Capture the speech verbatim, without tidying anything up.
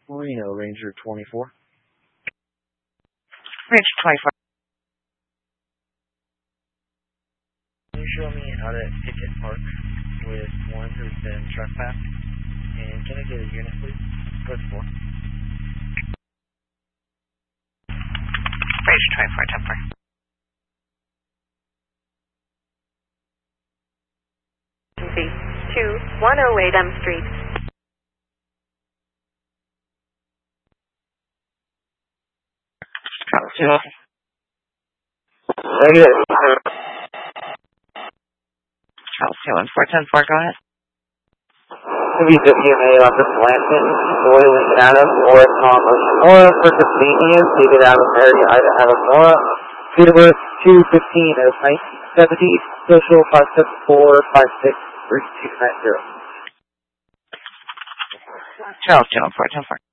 Reno, Ranger twenty-four. Ranger twenty-four. Can you show me how to ticket park with one who's been trespassed? And can I get a unit, please? Go to four. Ranger twenty-four, ten four. two one oh eight M Street. Negative. Charles two one four ten four, go ahead. W W A Office Lansing, Boiling Adams, or Thomas, or for convenience, seated out of Mary Ida Adams, Nora, date of birth two fifteen of nineteen seventy, social five seven four five six three two nine zero. Charles two one four ten four.